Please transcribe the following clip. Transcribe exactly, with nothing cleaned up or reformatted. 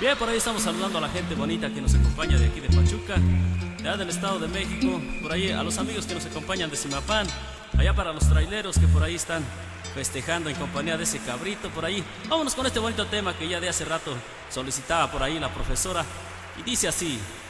Bien, por ahí estamos saludando a la gente bonita que nos acompaña de aquí de Pachuca, allá del Estado de México, por ahí a los amigos que nos acompañan de Zimapán, allá para los traileros que por ahí están festejando en compañía de ese cabrito por ahí. Vámonos con este bonito tema que ya de hace rato solicitaba por ahí la profesora y dice así.